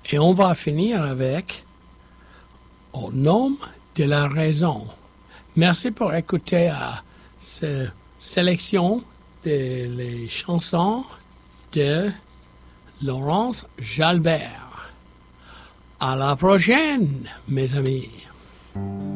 Et on va finir avec Au nom de la raison. Merci pour écouter cette sélection des chansons de Laurence Jalbert. À la prochaine, mes amis.